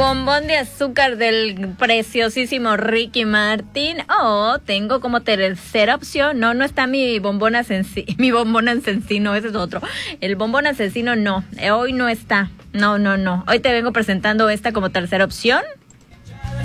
bombón de azúcar del preciosísimo Ricky Martin, o tengo como tercera opción, no está mi bombón asesino, ese es otro. El bombón asesino no, hoy no está. No. Hoy te vengo presentando esta como tercera opción.